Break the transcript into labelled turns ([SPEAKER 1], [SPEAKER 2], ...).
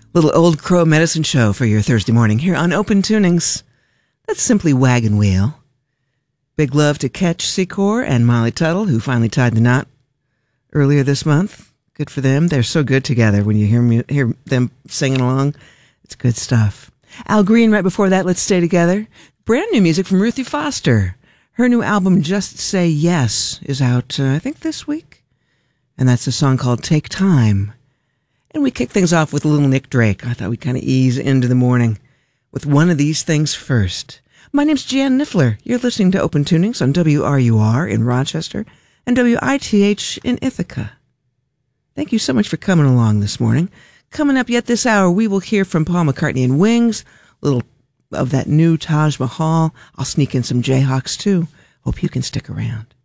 [SPEAKER 1] Little Old Crow Medicine Show for your Thursday morning here on Open Tunings. That's simply Wagon Wheel. Big love to Ketch Secor and Molly Tuttle, who finally tied the knot earlier this month. Good for them. They're so good together. When you hear them singing along, it's good stuff. Al Green right before that, Let's Stay Together. Brand new music from Ruthie Foster. Her new album, Just Say Yes, is out, I think, this week. And that's a song called Take Time. And we kick things off with a little Nick Drake. I thought we'd kind of ease into the morning with one of these things first. My name's Jan Niffler. You're listening to Open Tunings on WRUR in Rochester and WITH in Ithaca. Thank you so much for coming along this morning. Coming up yet this hour, we will hear from Paul McCartney and Wings, a little of that new Taj Mahal. I'll sneak in some Jayhawks too. Hope you can stick around.